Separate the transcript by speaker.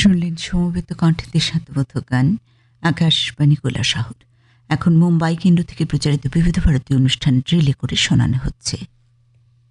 Speaker 1: শুনলেন সমবেত কণ্ঠে দেশাত্মবোধক গান আকাশবাণী কৈলাসহর। এখন মুম্বাই কেন্দ্র থেকে প্রচারিত বিবিধ ভারতী অনুষ্ঠান রিলে করে শোনানো হচ্ছে।